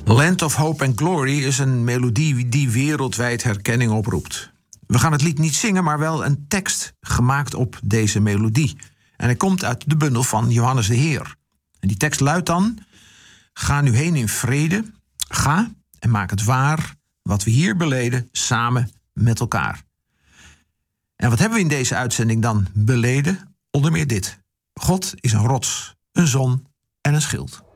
Land of Hope and Glory is een melodie die wereldwijd herkenning oproept. We gaan het lied niet zingen, maar wel een tekst gemaakt op deze melodie. En hij komt uit de bundel van Johannes de Heer. En die tekst luidt dan: ga nu heen in vrede, ga en maak het waar wat we hier beleden samen met elkaar. En wat hebben we in deze uitzending dan beleden? Onder meer dit: God is een rots, een zon en een schild.